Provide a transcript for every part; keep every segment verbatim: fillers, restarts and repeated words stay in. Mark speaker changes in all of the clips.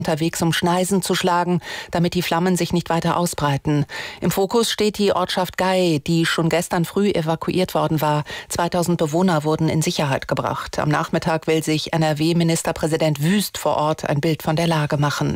Speaker 1: unterwegs, um Schneisen zu schlagen, damit die Flammen sich nicht weiter ausbreiten. Im Fokus steht die Ortschaft Gay, die schon gestern früh evakuiert worden war. zweitausend Bewohner wurden in Sicherheit gebracht. Am Nachmittag will sich N R W-Ministerpräsident Wüst vor Ort ein Bild von der Lage machen.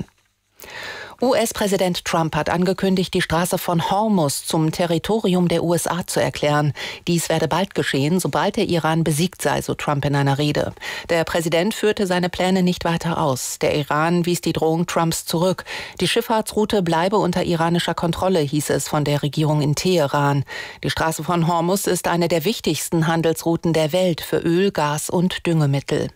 Speaker 1: U S-Präsident Trump hat angekündigt, die Straße von Hormuz zum Territorium der U S A zu erklären. Dies werde bald geschehen, sobald der Iran besiegt sei, so Trump in einer Rede. Der Präsident führte seine Pläne nicht weiter aus. Der Iran wies die Drohung Trumps zurück. Die Schifffahrtsroute bleibe unter iranischer Kontrolle, hieß es von der Regierung in Teheran. Die Straße von Hormuz ist eine der wichtigsten Handelsrouten der Welt für Öl, Gas und Düngemittel.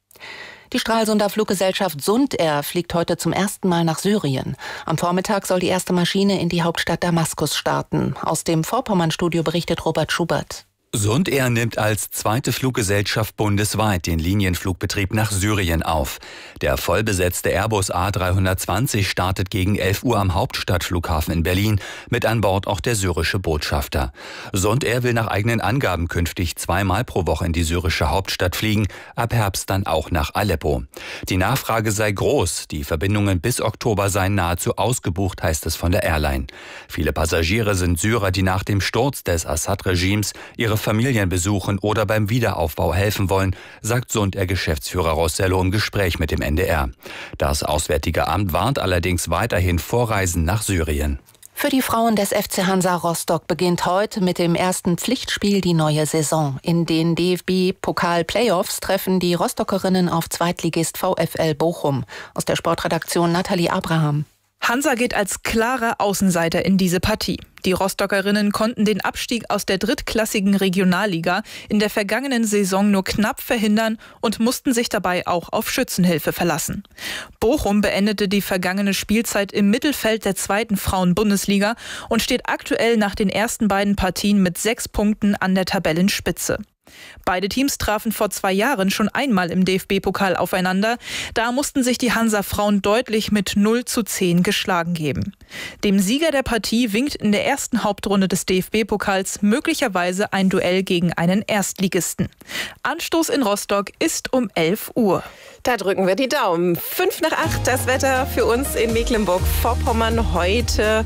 Speaker 1: Die Stralsunder Fluggesellschaft Sundair fliegt heute zum ersten Mal nach Syrien. Am Vormittag soll die erste Maschine in die Hauptstadt Damaskus starten. Aus dem Vorpommernstudio berichtet Robert Schubert.
Speaker 2: Sundair nimmt als zweite Fluggesellschaft bundesweit den Linienflugbetrieb nach Syrien auf. Der vollbesetzte Airbus A dreihundertzwanzig startet gegen elf Uhr am Hauptstadtflughafen in Berlin, mit an Bord auch der syrische Botschafter. Sundair will nach eigenen Angaben künftig zweimal pro Woche in die syrische Hauptstadt fliegen, ab Herbst dann auch nach Aleppo. Die Nachfrage sei groß, die Verbindungen bis Oktober seien nahezu ausgebucht, heißt es von der Airline. Viele Passagiere sind Syrer, die nach dem Sturz des Assad-Regimes ihre Familien besuchen oder beim Wiederaufbau helfen wollen, sagt Sundair-Geschäftsführer Rossello im Gespräch mit dem N D R. Das Auswärtige Amt warnt allerdings weiterhin vor Reisen nach Syrien.
Speaker 1: Für die Frauen des F C Hansa Rostock beginnt heute mit dem ersten Pflichtspiel die neue Saison. In den D F B-Pokal-Playoffs treffen die Rostockerinnen auf Zweitligist VfL Bochum. Aus der Sportredaktion Nathalie Abraham.
Speaker 3: Hansa geht als klarer Außenseiter in diese Partie. Die Rostockerinnen konnten den Abstieg aus der drittklassigen Regionalliga in der vergangenen Saison nur knapp verhindern und mussten sich dabei auch auf Schützenhilfe verlassen. Bochum beendete die vergangene Spielzeit im Mittelfeld der zweiten Frauen-Bundesliga und steht aktuell nach den ersten beiden Partien mit sechs Punkten an der Tabellenspitze. Beide Teams trafen vor zwei Jahren schon einmal im D F B-Pokal aufeinander. Da mussten sich die Hansa-Frauen deutlich mit null zu zehn geschlagen geben. Dem Sieger der Partie winkt in der ersten Hauptrunde des D F B-Pokals möglicherweise ein Duell gegen einen Erstligisten. Anstoß in Rostock ist um elf Uhr.
Speaker 4: Da drücken wir die Daumen. Fünf nach acht das Wetter für uns in Mecklenburg-Vorpommern heute.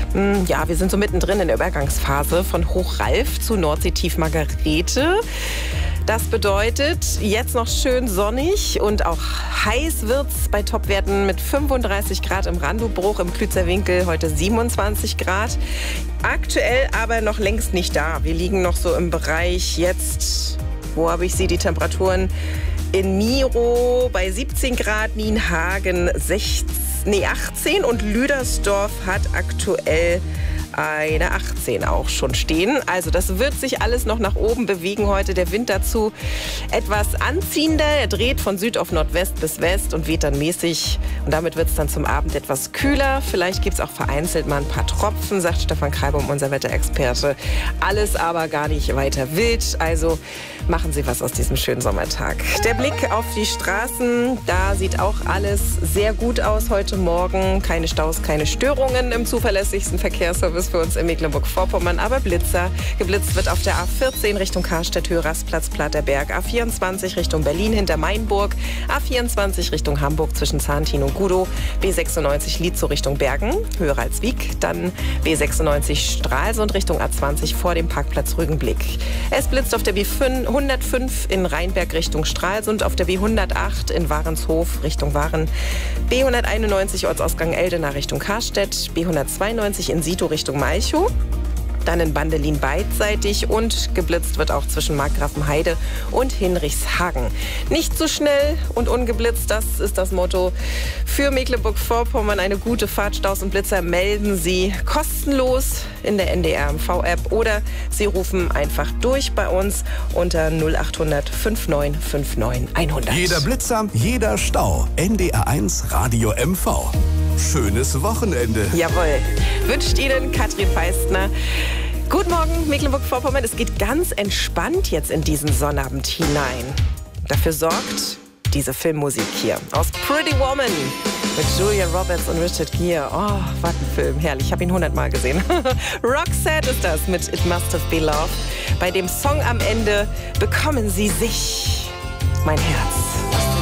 Speaker 4: Ja, wir sind so mittendrin in der Übergangsphase von Hochralf zu Nordsee-Tief Margarete. Das bedeutet, jetzt noch schön sonnig und auch heiß wird's bei Topwerten mit fünfunddreißig Grad im Randubruch, im Klützer Winkel heute siebenundzwanzig Grad. Aktuell aber noch längst nicht da. Wir liegen noch so im Bereich jetzt, wo habe ich sie, die Temperaturen in Miro bei siebzehn Grad, Nienhagen sechzehn, nee, achtzehn und Lüdersdorf hat aktuell eine achtzehn auch schon stehen. Also das wird sich alles noch nach oben bewegen heute. Der Wind dazu etwas anziehender. Er dreht von Süd auf Nordwest bis West und weht dann mäßig. Und damit wird es dann zum Abend etwas kühler. Vielleicht gibt es auch vereinzelt mal ein paar Tropfen, sagt Stefan Kreibum, unser Wetterexperte. Alles aber gar nicht weiter wild. Also machen Sie was aus diesem schönen Sommertag. Der Blick auf die Straßen, da sieht auch alles sehr gut aus heute Morgen. Keine Staus, keine Störungen im zuverlässigsten Verkehrsservice für uns in Mecklenburg-Vorpommern, aber Blitzer. Geblitzt wird auf der A vierzehn Richtung Karstedt, Höhe-Rastplatz, Platterberg, A vierundzwanzig Richtung Berlin hinter Mainburg, A vierundzwanzig Richtung Hamburg zwischen Zahntin und Gudow, B sechsundneunzig Lietzow Richtung Bergen, Höhe Ralswiek, dann B sechsundneunzig Stralsund Richtung A zwanzig vor dem Parkplatz Rügenblick. Es blitzt auf der B hundertfünf in Rheinberg Richtung Stralsund, auf der B hundertacht in Warenshof Richtung Waren, B hunderteinundneunzig Ortsausgang Eldena Richtung Karstedt, B hundertzweiundneunzig in Sito Richtung Malchow, dann in Bandelin beidseitig und geblitzt wird auch zwischen Markgrafenheide und Hinrichshagen. Nicht so schnell und ungeblitzt, das ist das Motto für Mecklenburg-Vorpommern. Eine gute Fahrt, Staus und Blitzer melden Sie kostenlos in der N D R M V-App oder Sie rufen einfach durch bei uns unter null achthundert neunundfünfzig neunundfünfzig hundert.
Speaker 5: Jeder Blitzer, jeder Stau. N D R eins Radio M V. Schönes Wochenende.
Speaker 4: Jawohl. Wünscht Ihnen Katrin Feistner. Guten Morgen, Mecklenburg-Vorpommern. Es geht ganz entspannt jetzt in diesen Sonnabend hinein. Dafür sorgt diese Filmmusik hier aus Pretty Woman mit Julia Roberts und Richard Gere. Oh, was ein Film. Herrlich. Ich habe ihn hundertmal gesehen. Roxette ist das mit It Must Have Been Love. Bei dem Song am Ende bekommen Sie sich mein Herz.